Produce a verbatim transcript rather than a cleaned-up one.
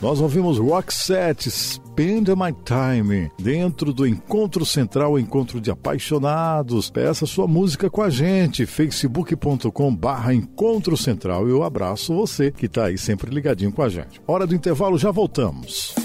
Nós ouvimos Roxette, Spend My Time, dentro do Encontro Central, Encontro de Apaixonados. Peça sua música com a gente, facebook ponto com barra Encontro Central. Eu abraço você que está aí sempre ligadinho com a gente. Hora do intervalo, já voltamos.